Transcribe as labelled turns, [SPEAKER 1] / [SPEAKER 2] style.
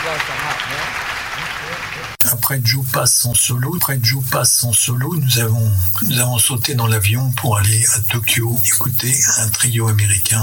[SPEAKER 1] Après Joe passe son solo, nous avons sauté dans l'avion pour aller à Tokyo écouter un trio américain